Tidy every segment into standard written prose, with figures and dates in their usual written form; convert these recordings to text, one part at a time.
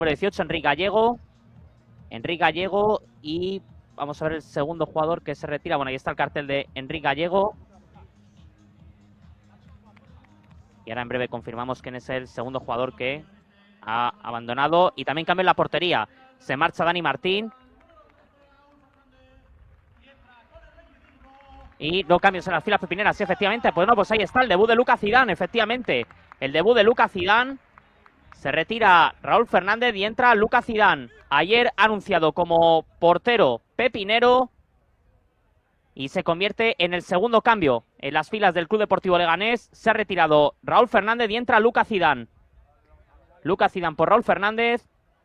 18, Enrique Gallego. Enrique Gallego y vamos a ver el segundo jugador que se retira. Bueno, ahí está el cartel de Enrique Gallego. Y ahora en breve confirmamos quién es el segundo jugador que ha abandonado. Y también cambia en la portería. Se marcha Dani Martín. Y no cambios en las filas pepineras, sí, efectivamente. Pues no, pues ahí está el debut de Lucas Zidane, efectivamente. El debut de Lucas Zidane. Se retira Raúl Fernández y entra Lucas Zidane. Ayer anunciado como portero pepinero. Y se convierte en el segundo cambio en las filas del Club Deportivo Leganés. Se ha retirado Raúl Fernández y entra Lucas Zidane. Lucas Zidane por Raúl Fernández.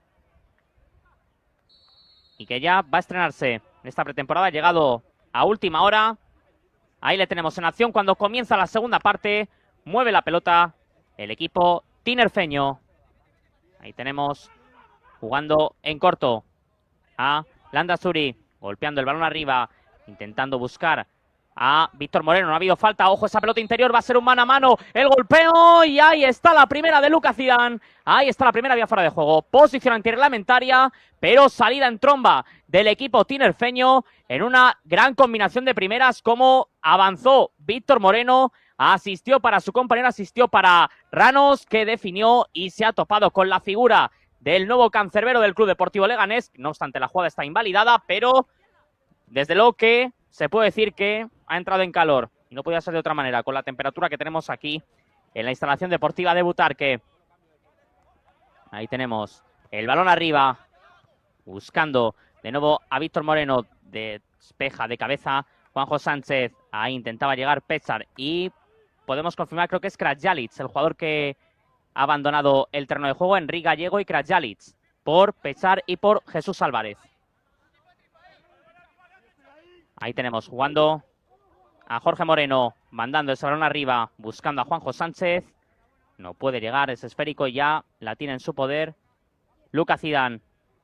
Y que ya va a estrenarse en esta pretemporada. Ha llegado a última hora. Ahí le tenemos en acción cuando comienza la segunda parte. Mueve la pelota el equipo tinerfeño. Ahí tenemos jugando en corto a Landazuri. Golpeando el balón arriba. Intentando buscar a Víctor Moreno. No ha habido falta. Ojo, esa pelota interior va a ser un mano a mano. El golpeo y ahí está la primera de Lucas Zidane. Ahí está la primera vía fuera de juego. Posición antirreglamentaria, pero salida en tromba del equipo tinerfeño en una gran combinación de primeras. Como avanzó Víctor Moreno. Asistió para su compañero, asistió para Ranos, que definió y se ha topado con la figura del nuevo cancerbero del Club Deportivo Leganés. No obstante, la jugada está invalidada, pero desde luego que se puede decir que ha entrado en calor. Y no podía ser de otra manera, con la temperatura que tenemos aquí en la instalación deportiva de Butarque. Ahí tenemos el balón arriba, buscando de nuevo a Víctor Moreno. Despeja de cabeza Juanjo Sánchez. Ahí intentaba llegar Pechar y podemos confirmar, creo que es Krajalic, el jugador que ha abandonado el terreno de juego. Enrique Gallego y Krajalic por Pechar y por Jesús Álvarez. Ahí tenemos jugando a Jorge Moreno, mandando ese balón arriba, buscando a Juanjo Sánchez. No puede llegar, es esférico y ya la tiene en su poder Lucas Zidane.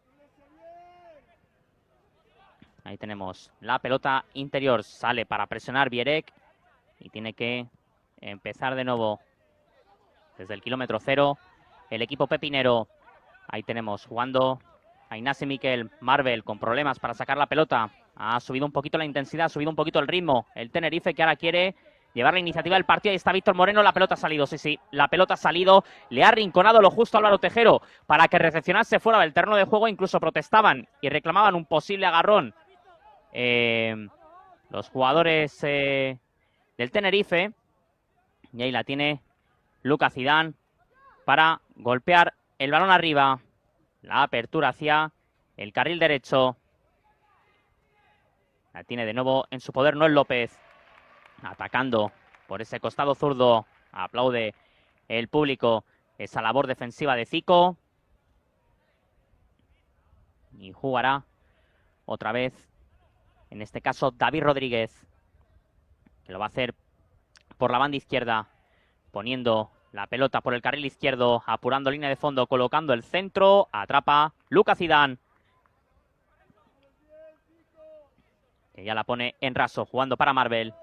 Ahí tenemos la pelota interior, sale para presionar Vierek y tiene que empezar de nuevo desde el kilómetro cero el equipo pepinero. Ahí tenemos jugando a Ignasi Miquel. Marvel con problemas para sacar la pelota. Ha subido un poquito la intensidad, ha subido un poquito el ritmo. El Tenerife, que ahora quiere llevar la iniciativa del partido. Ahí está Víctor Moreno, la pelota ha salido, sí, la pelota ha salido. Le ha arrinconado lo justo a Álvaro Tejero para que recepcionase fuera del terreno de juego. Incluso protestaban y reclamaban un posible agarrón los jugadores del Tenerife. Y ahí la tiene Lucas Zidane para golpear el balón arriba. La apertura hacia el carril derecho. La tiene de nuevo en su poder Noel López. Atacando por ese costado zurdo. Aplaude el público esa labor defensiva de Zico. Y jugará otra vez, en este caso, David Rodríguez, que lo va a hacer por la banda izquierda, poniendo la pelota por el carril izquierdo, apurando línea de fondo, colocando el centro. Atrapa Lucas Zidane, que ya la pone en raso, jugando para Marvel.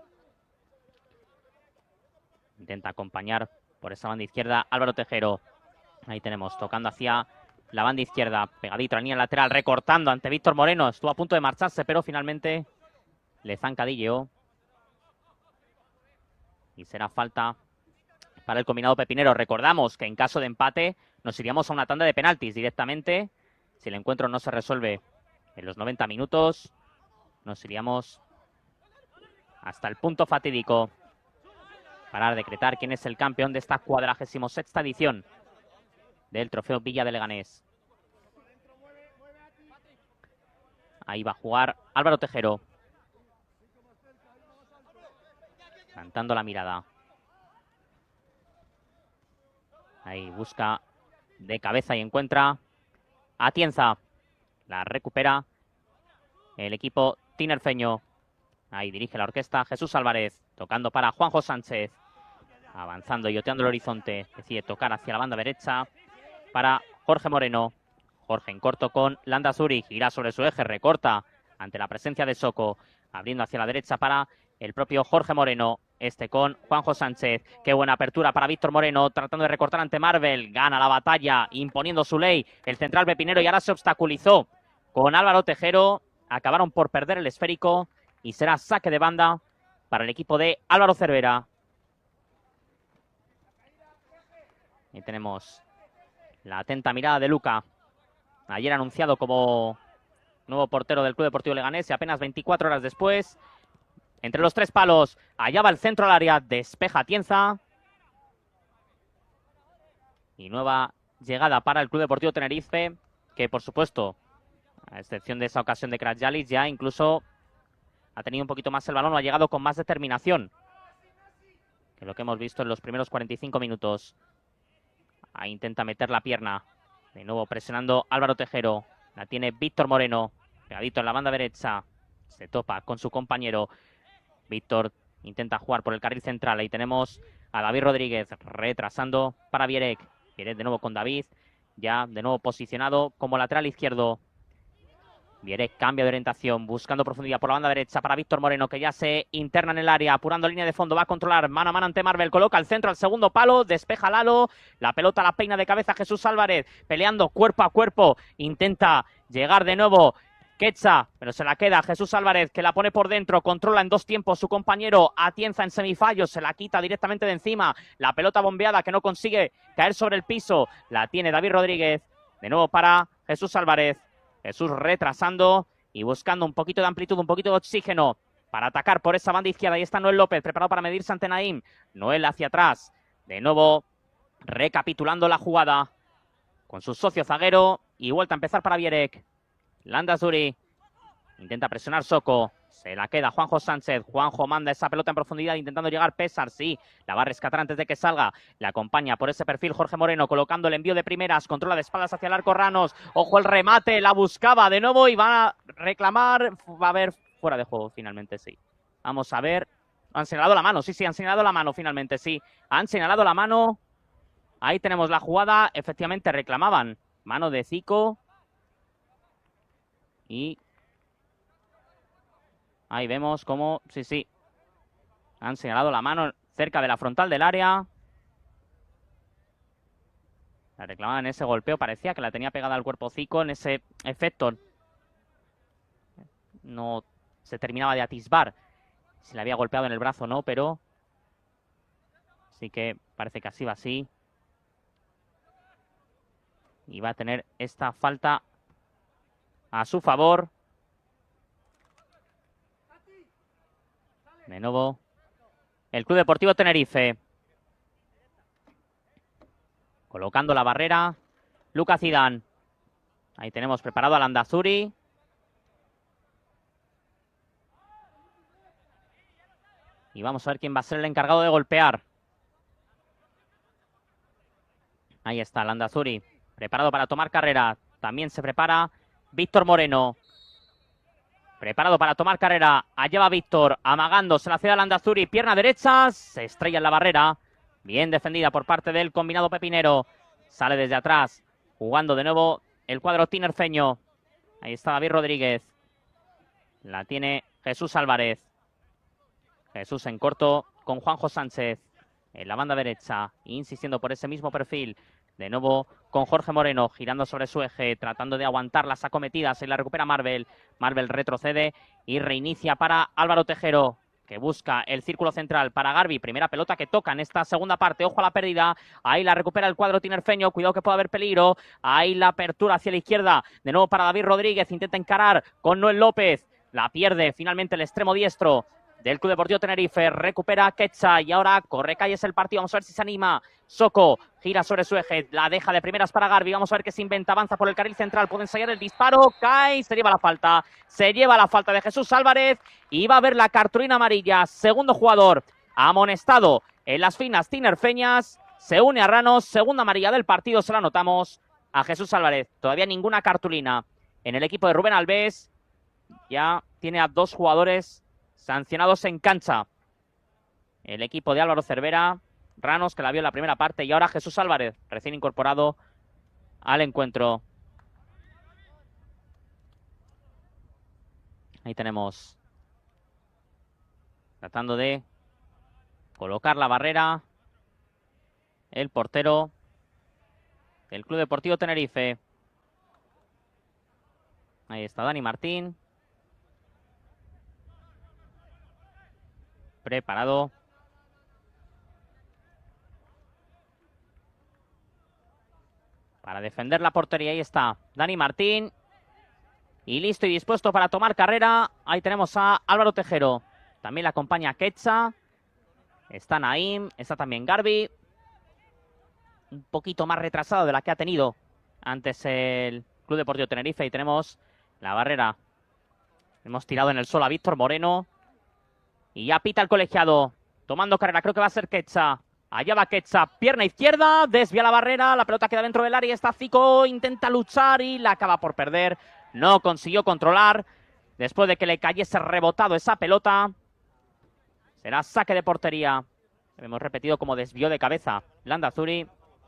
Intenta acompañar por esa banda izquierda Álvaro Tejero. Ahí tenemos, tocando hacia la banda izquierda, pegadito a la línea lateral, recortando ante Víctor Moreno. Estuvo a punto de marcharse, pero finalmente le zancadilleó. Y será falta para el combinado pepinero. Recordamos que en caso de empate nos iríamos a una tanda de penaltis directamente. Si el encuentro no se resuelve en los 90 minutos, nos iríamos hasta el punto fatídico para decretar quién es el campeón de esta 46ª edición del Trofeo Villa de Leganés. Ahí va a jugar Álvaro Tejero, levantando la mirada. Ahí busca de cabeza y encuentra a Atienza. La recupera el equipo tinerfeño. Ahí dirige la orquesta Jesús Álvarez, tocando para Juanjo Sánchez. Avanzando y oteando el horizonte. Decide tocar hacia la banda derecha para Jorge Moreno. Jorge en corto con Landazuri. Gira sobre su eje, recorta ante la presencia de Soko. Abriendo hacia la derecha para el propio Jorge Moreno. con Juanjo Sánchez. Qué buena apertura para Víctor Moreno, tratando de recortar ante Marvel. Gana la batalla, imponiendo su ley. El central pepinero y ahora se obstaculizó con Álvaro Tejero. Acabaron por perder el esférico y será saque de banda para el equipo de Álvaro Cervera. Ahí tenemos la atenta mirada de Luca, ayer anunciado como nuevo portero del Club Deportivo Leganés, y apenas 24 horas después, entre los tres palos, allá va el centro al área, despeja Atienza. Y nueva llegada para el Club Deportivo Tenerife, que por supuesto, a excepción de esa ocasión de Kratjalis, ya incluso ha tenido un poquito más el balón, ha llegado con más determinación que lo que hemos visto en los primeros 45 minutos. Ahí intenta meter la pierna. De nuevo presionando Álvaro Tejero. La tiene Víctor Moreno. Pegadito en la banda derecha. Se topa con su compañero. Víctor intenta jugar por el carril central. Ahí tenemos a David Rodríguez retrasando para Vierek. Vierek de nuevo con David. Ya de nuevo posicionado como lateral izquierdo. Vierek cambia de orientación, buscando profundidad por la banda derecha para Víctor Moreno, que ya se interna en el área, apurando línea de fondo, va a controlar mano a mano ante Marvel, coloca el centro al segundo palo, despeja Lalo, la pelota la peina de cabeza Jesús Álvarez, peleando cuerpo a cuerpo, intenta llegar de nuevo Quetza, pero se la queda Jesús Álvarez, que la pone por dentro, controla en dos tiempos su compañero Atienza en semifallos, se la quita directamente de encima, la pelota bombeada que no consigue caer sobre el piso, la tiene David Rodríguez, de nuevo para Jesús Álvarez. Jesús retrasando y buscando un poquito de amplitud, un poquito de oxígeno para atacar por esa banda izquierda. Ahí está Noel López, preparado para medirse ante Naim. Noel hacia atrás. De nuevo, recapitulando la jugada con su socio zaguero. Y vuelta a empezar para Vierek. Landázuri intenta presionar Soko. Se la queda Juanjo Sánchez. Juanjo manda esa pelota en profundidad intentando llegar Pésar. Sí, la va a rescatar antes de que salga. Le acompaña por ese perfil Jorge Moreno, colocando el envío de primeras. Controla de espaldas hacia el arco Ranos. Ojo el remate, la buscaba de nuevo y va a reclamar. Va a haber fuera de juego finalmente, sí. Vamos a ver. Han señalado la mano, sí, han señalado la mano finalmente, sí. Han señalado la mano. Ahí tenemos la jugada. Efectivamente reclamaban mano de Zico. Y ahí vemos cómo, sí, han señalado la mano cerca de la frontal del área. La reclamaban en ese golpeo, parecía que la tenía pegada al cuerpo Zico, en ese efecto. No se terminaba de atisbar si le había golpeado en el brazo o no, pero sí que parece que así va así. Y va a tener esta falta a su favor. De nuevo, el Club Deportivo Tenerife. Colocando la barrera, Lucas Zidane. Ahí tenemos preparado a Landázuri. Y vamos a ver quién va a ser el encargado de golpear. Ahí está Landázuri, preparado para tomar carrera. También se prepara Víctor Moreno. Preparado para tomar carrera. Allá va Víctor, amagando, se la cede a Landázuri. Pierna derecha, se estrella en la barrera. Bien defendida por parte del combinado pepinero. Sale desde atrás, jugando de nuevo el cuadro tinerfeño. Ahí está David Rodríguez. La tiene Jesús Álvarez. Jesús en corto con Juanjo Sánchez. En la banda derecha, insistiendo por ese mismo perfil. De nuevo con Jorge Moreno, girando sobre su eje, tratando de aguantar las acometidas. Y la recupera Marvel. Marvel retrocede y reinicia para Álvaro Tejero, que busca el círculo central para Garbi. Primera pelota que toca en esta segunda parte. Ojo a la pérdida. Ahí la recupera el cuadro tinerfeño. Cuidado que puede haber peligro. Ahí la apertura hacia la izquierda. De nuevo para David Rodríguez. Intenta encarar con Noel López. La pierde finalmente el extremo diestro del Club Deportivo Tenerife. Recupera Quetza y ahora corre calles el partido. Vamos a ver si se anima. Soko gira sobre su eje. La deja de primeras para Garbi. Vamos a ver qué se inventa. Avanza por el carril central. Puede ensayar el disparo. Cae. Se lleva la falta. Se lleva la falta de Jesús Álvarez. Y va a haber la cartulina amarilla. Segundo jugador amonestado en las finas tinerfeñas. Se une a Ranos. Segunda amarilla del partido. Se la anotamos a Jesús Álvarez. Todavía ninguna cartulina en el equipo de Rubén Albés. Ya tiene a dos jugadores sancionados en cancha. El equipo de Álvaro Cervera. Ranos, que la vio en la primera parte. Y ahora Jesús Álvarez, recién incorporado al encuentro. Ahí tenemos. Tratando de colocar la barrera el portero del Club Deportivo Tenerife. Ahí está Dani Martín. Preparado. Para defender la portería. Ahí está Dani Martín. Y listo y dispuesto para tomar carrera. Ahí tenemos a Álvaro Tejero. También le acompaña Quetza. Está Naim. Está también Garbi. Un poquito más retrasado de la que ha tenido antes el Club Deportivo Tenerife. Y tenemos la barrera. Hemos tirado en el suelo a Víctor Moreno. Y ya pita el colegiado. Tomando carrera. Creo que va a ser Quetza. Allá va Quetza. Pierna izquierda. Desvía la barrera. La pelota queda dentro del área. Está Zico. Intenta luchar y la acaba por perder. No consiguió controlar. Después de que le cayese rebotado esa pelota. Será saque de portería. Hemos repetido como desvió de cabeza Landazuri.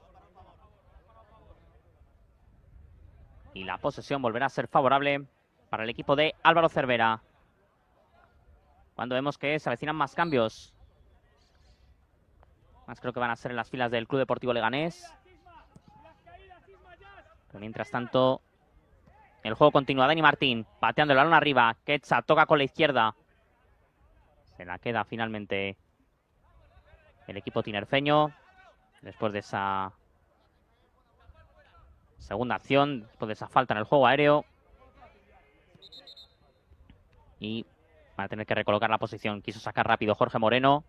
Y la posesión volverá a ser favorable para el equipo de Álvaro Cervera. Cuando vemos que se avecinan más cambios. Más creo que van a ser en las filas del Club Deportivo Leganés. Pero mientras tanto, el juego continúa. Dani Martín pateando el balón arriba. Quetza toca con la izquierda. Se la queda finalmente el equipo tinerfeño. Después de esa segunda acción, después de esa falta en el juego aéreo. Y van a tener que recolocar la posición. Quiso sacar rápido Jorge Moreno.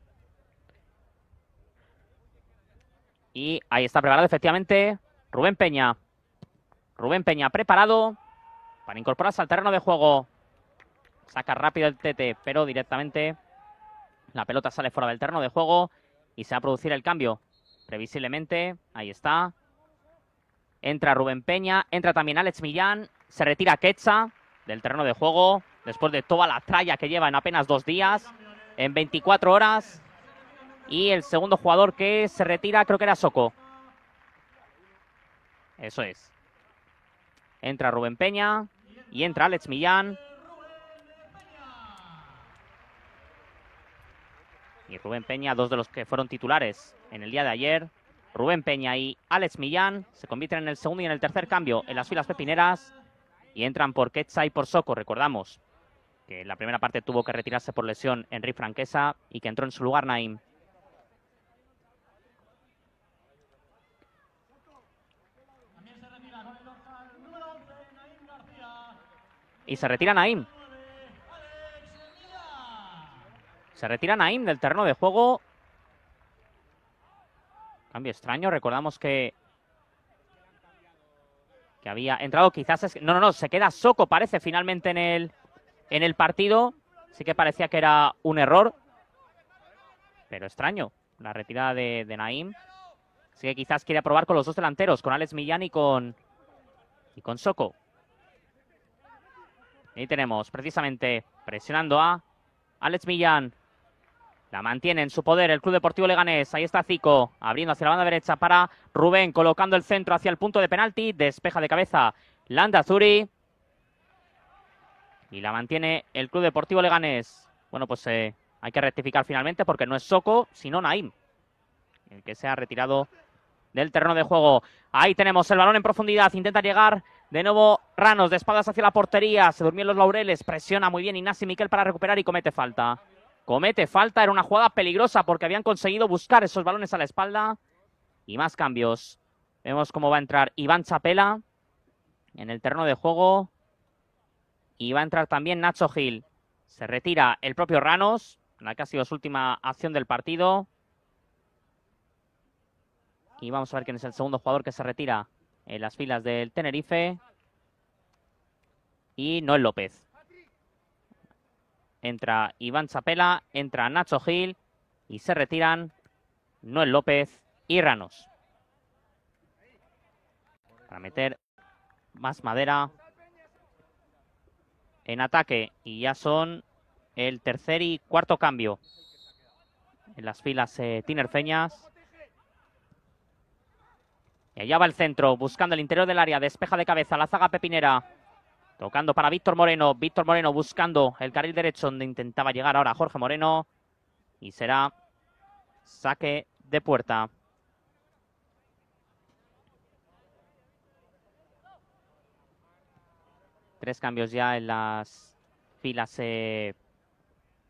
Y ahí está preparado efectivamente Rubén Peña. Rubén Peña preparado para incorporarse al terreno de juego. Saca rápido el Tete, pero directamente la pelota sale fuera del terreno de juego y se va a producir el cambio. Previsiblemente, ahí está. Entra Rubén Peña, entra también Alex Millán. Se retira Quetza del terreno de juego después de toda la tralla que lleva en apenas 2 días, en 24 horas. Y el segundo jugador que se retira creo que era Soko. Eso es. Entra Rubén Peña y entra Alex Millán. Y Rubén Peña, 2 de los que fueron titulares en el día de ayer. Rubén Peña y Alex Millán se convierten en el segundo y en el tercer cambio en las filas pepineras. Y entran por Quetza y por Soko. Recordamos que en la primera parte tuvo que retirarse por lesión Enrique Franquesa y que entró en su lugar Naim. Y se retira Naim. Se retira Naim del terreno de juego. Cambio extraño. Recordamos que había entrado quizás... No. Se queda Soko, parece, finalmente en el partido. Sí que parecía que era un error. Pero extraño. La retirada de Naim. Así que quizás quiere probar con los 2 delanteros. Con Alex Millán y con Soko. Ahí tenemos precisamente presionando a Alex Millán. La mantiene en su poder el Club Deportivo Leganés. Ahí está Zico, abriendo hacia la banda derecha para Rubén, colocando el centro hacia el punto de penalti. Despeja de cabeza Landazuri. Y la mantiene el Club Deportivo Leganés. Bueno, pues hay que rectificar finalmente porque no es Soko, sino Naim, el que se ha retirado del terreno de juego. Ahí tenemos el balón en profundidad. Intenta llegar de nuevo Ranos, de espaldas hacia la portería. Se durmió en los laureles. Presiona muy bien Ignasi Miquel para recuperar y comete falta. Comete falta. Era una jugada peligrosa porque habían conseguido buscar esos balones a la espalda. Y más cambios. Vemos cómo va a entrar Iván Chapela en el terreno de juego. Y va a entrar también Nacho Gil. Se retira el propio Ranos, en la que ha sido su última acción del partido. Y vamos a ver quién es el segundo jugador que se retira en las filas del Tenerife. Y Noel López. Entra Iván Chapela, entra Nacho Gil y se retiran Noel López y Ranos. Para meter más madera en ataque. Y ya son el tercer y cuarto cambio en las filas tinerfeñas. Y allá va el centro, buscando el interior del área. Despeja de cabeza la zaga pepinera. Tocando para Víctor Moreno. Víctor Moreno buscando el carril derecho donde intentaba llegar ahora Jorge Moreno. Y será Saque de puerta. Tres cambios ya en las filas